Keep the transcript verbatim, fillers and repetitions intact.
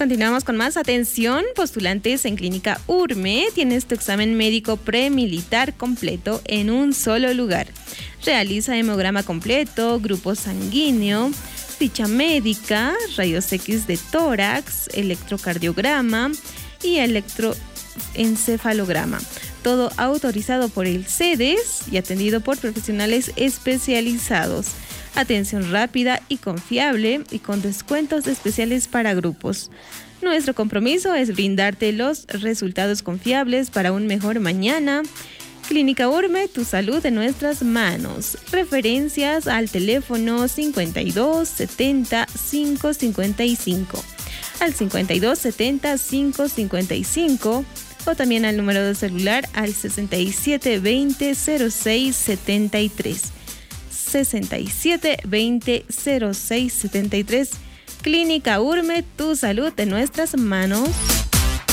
Continuamos con más. Atención, postulantes en Clínica Urme. Tienes tu examen médico premilitar completo en un solo lugar. Realiza hemograma completo, grupo sanguíneo, ficha médica, rayos X de tórax, electrocardiograma y electroencefalograma. Todo autorizado por el CEDES y atendido por profesionales especializados. Atención rápida y confiable y con descuentos especiales para grupos. Nuestro compromiso es brindarte los resultados confiables para un mejor mañana. Clínica Urme, tu salud en nuestras manos. Referencias al teléfono cincuenta y dos setenta cinco cincuenta y cinco, al cincuenta y dos setenta cinco cincuenta y cinco o también al número de celular al sesenta y siete veinte cero seis setenta y tres. sesenta y siete veinte cero seis setenta y tres. Clínica Urme, tu salud en nuestras manos.